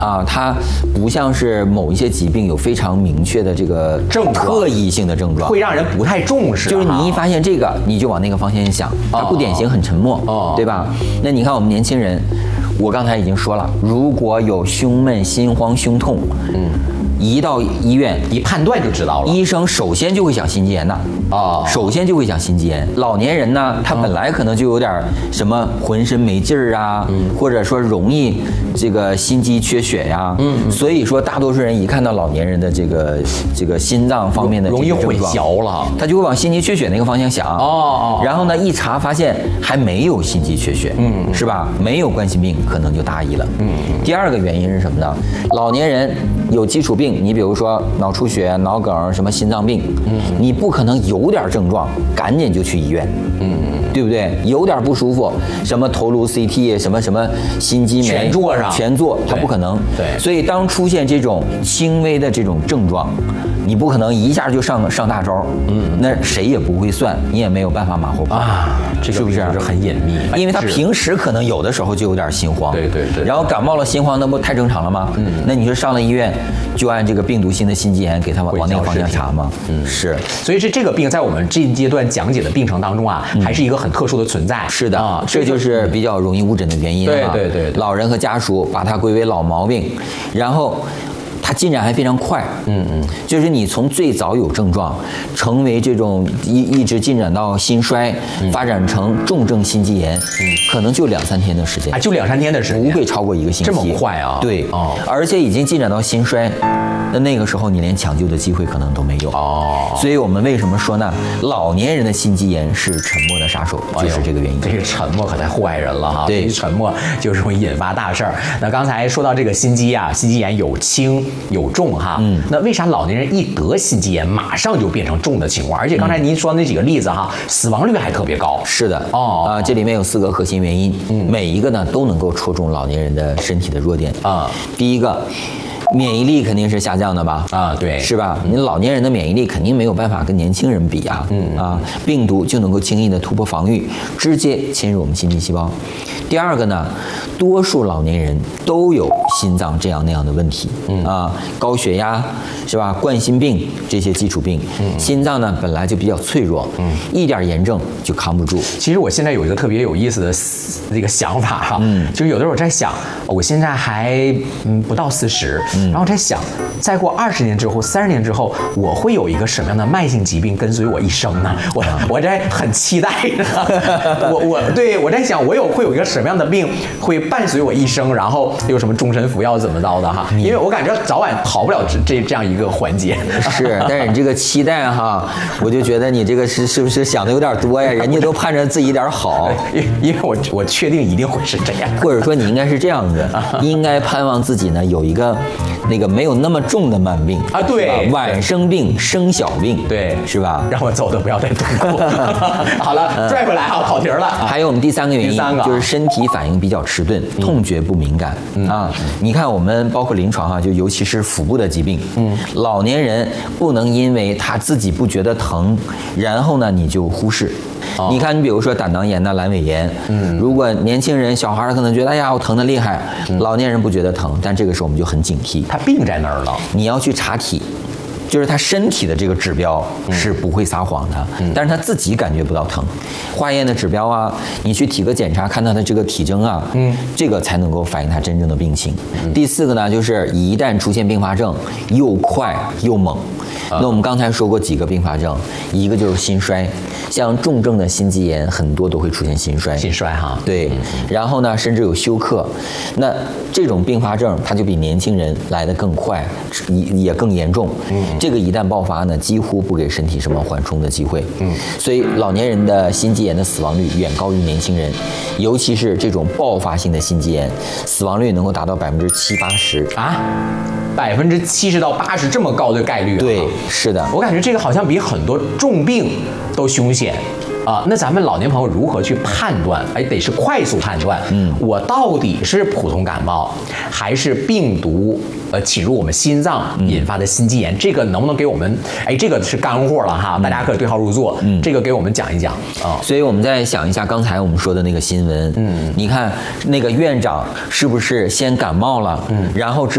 啊，它不像是某一些疾病有非常明确的这个特异性的症状， 会让人不太重视。 就是你一发现这个，你就往那个方向想，它不典型，很沉默，对吧？那你看我们年轻人，我刚才已经说了，如果有胸闷、心慌、胸痛，一到医院一判断就知道了， 医生首先就会想心肌炎的首先就会想心肌炎。老年人呢，他本来可能就有点什么浑身没劲儿啊，或者说容易这个心肌缺血呀，所以说大多数人一看到老年人的这个心脏方面的容易混淆了， 他就会往心肌缺血那个方向想然后呢一查发现还没有心肌缺血，是吧？没有冠心病，可能就大意了。第二个原因是什么呢？老年人有基础病，你比如说脑出血、脑梗、什么心脏病，你不可能有点症状赶紧就去医院，对不对？有点不舒服，什么头颅 CT， 什么心肌酶全做，它不可能。 对， 所以当出现这种轻微的这种症状，你不可能一下就上大招，那谁也不会算，你也没有办法马后炮这个是不是很隐秘？ 因为他平时可能有的时候就有点心慌， 对， 然后感冒了心慌，那不太正常了吗？那你说上了医院，就按这个病毒性的心肌炎给他往那个方向查吗？是。 所以这个病在我们这一阶段讲解的病程当中啊，还是一个很特殊的存在。 是的这就是比较容易误诊的原因。 对， 老人和家属把它归为老毛病，然后它进展还非常快，就是你从最早有症状，成为这种一直进展到心衰，发展成重症心肌炎，可能就2-3天的时间， 就2-3天的时间， 不会超过1个星期。 这么快啊？ 对，而且已经进展到心衰，那个时候你连抢救的机会可能都没有所以我们为什么说呢？老年人的心肌炎是沉默的杀手，就是这个原因。 这个沉默可太坏人了哈！ 对， 沉默就是会引发大事儿。那刚才说到这个心肌炎有轻有重哈，那为啥老年人一得心肌炎马上就变成重的情况？而且刚才您说的那几个例子哈，死亡率还特别高。 是的，这里面有4个核心原因，每一个呢都能够戳中老年人的身体的弱点第一个，免疫力肯定是下降的吧？ 对， 是吧？你老年人的免疫力肯定没有办法跟年轻人比病毒就能够轻易的突破防御，直接侵入我们心肌细胞。第二个呢，多数老年人都有心脏这样那样的问题高血压是吧？冠心病这些基础病，心脏呢本来就比较脆弱，一点炎症就扛不住。 其实我现在有一个特别有意思的这个想法哈，就是有的时候我在想，我现在还不到40，然后在想，再过20年之后、30年之后，我会有一个什么样的慢性疾病跟随我一生呢？我在很期待我在想，会有一个什么样的病会伴随我一生，然后有什么终身服药怎么着的哈？因为我感觉早晚逃不了这样一个环节。 是，但是你这个期待哈，我就觉得你这个是不是想的有点多呀？人家都盼着自己一点好， 因为我确定一定会是这样， 或者说你应该是这样子，应该盼望自己呢有一个那个没有那么重的慢病对， 晚生病、生小病， 对， 是吧？ 让我走的不要太痛苦。好了，拽回来跑题了。 还有我们第3个原因，就是身体反应比较迟钝，痛觉不敏感你看我们包括临床就尤其是腹部的疾病，老年人不能因为他自己不觉得疼，然后呢你就忽视。你看，你比如说胆囊炎阑尾炎，如果年轻人、小孩可能觉得哎呀我疼得厉害，老年人不觉得疼，但这个时候我们就很警惕， 他病在那儿了， 你要去查体。就是他身体的这个指标是不会撒谎的，但是他自己感觉不到疼。化验的指标你去体格检查看他的这个体征这个才能够反映他真正的病情。第4个呢，就是一旦出现并发症，又快又猛。那我们刚才说过几个并发症，一个就是心衰，像重症的心肌炎很多都会出现心衰对，然后呢甚至有休克。那这种并发症它就比年轻人来得更快，也更严重。这个一旦爆发呢，几乎不给身体什么缓冲的机会。所以老年人的心肌炎的死亡率远高于年轻人，尤其是这种爆发性的心肌炎，死亡率能够达到70%-80% 70%到80%这么高的概率对，是的， 我感觉这个好像比很多重病都凶险。那咱们老年朋友如何去判断？得是快速判断。我到底是普通感冒，还是病毒侵入我们心脏引发的心肌炎？这个能不能给我们？这个是干货了哈，大家可以对号入座。这个给我们讲一讲所以我们再想一下刚才我们说的那个新闻。你看那个院长是不是先感冒了，然后